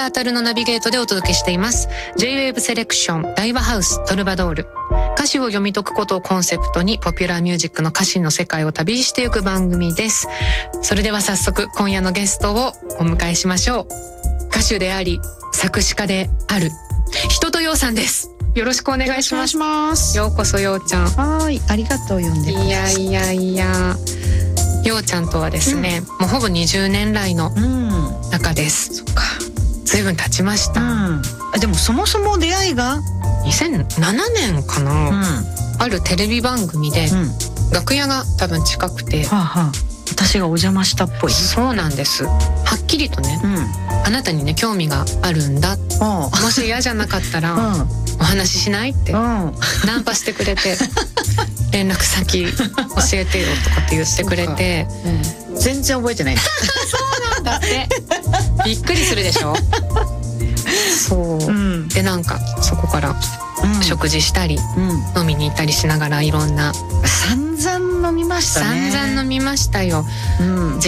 あたるのナビゲートでお届けしています J-Wave セレクション大和ハウストルバドール。歌詞を読み解くことをコンセプトにポピュラーミュージックの歌詞の世界を旅していく番組です。それでは早速今夜のゲストをお迎えしましょう。歌手であり作詞家である人とようさんです。よろしくお願いします。ようこそようちゃん。 はい、ありがとう。呼んでください。 いやようちゃんとはですね、もうほぼ20年来の仲です。 そっか。 随分経ちました。 でもそもそも出会いが 2007年かな、あるテレビ番組で、楽屋が多分近くて、 私がお邪魔したっぽい。 そうなんです。はっきりとね、あなたにね興味があるんだ、もし嫌じゃなかったら、お話ししないって、ナンパしてくれて連絡先教えてよとかって言ってくれて、 全然覚えてない。 そうなんだってびっくりするでしょ。そう、でなんかそこから食事したり、飲みに行ったりしながらいろんな散々飲みましたね。 散々飲みましたよ。